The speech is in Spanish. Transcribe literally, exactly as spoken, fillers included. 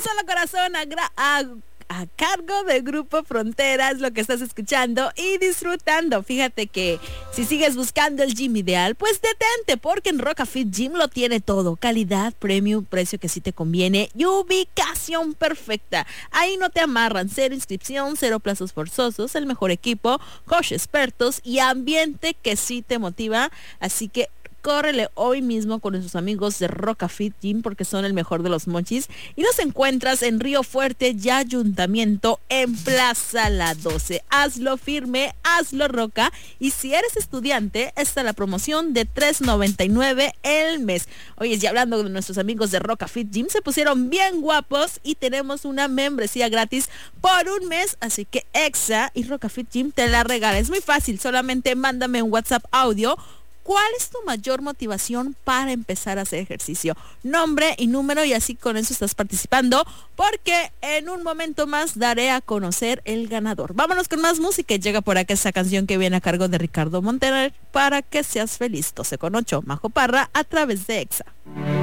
solo corazón a, gra- a, a cargo del Grupo Frontera es lo que estás escuchando y disfrutando. Fíjate que si sigues buscando el gym ideal, pues detente, porque en Roca Fit Gym lo tiene todo: calidad, premium, precio que sí te conviene y ubicación perfecta. Ahí no te amarran, cero inscripción, cero plazos forzosos, el mejor equipo, coach expertos y ambiente que sí te motiva. Así que córrele hoy mismo con nuestros amigos de Roca Fit Gym, porque son el mejor de los mochis. Y los encuentras en Río Fuerte y Ayuntamiento, en Plaza La doce. Hazlo firme, hazlo Roca. Y si eres estudiante, está la promoción de tres noventa y nueve el mes. Oye, y hablando de nuestros amigos de Roca Fit Gym, se pusieron bien guapos y tenemos una membresía gratis por un mes. Así que Exa y Roca Fit Gym te la regala. Es muy fácil, solamente mándame un WhatsApp audio. ¿Cuál es tu mayor motivación para empezar a hacer ejercicio? Nombre y número, y así con eso estás participando, porque en un momento más daré a conocer el ganador. Vámonos con más música y llega por acá esa canción que viene a cargo de Ricardo Montaner, Para que seas feliz. doce con ocho, Majo Parra, a través de Exa.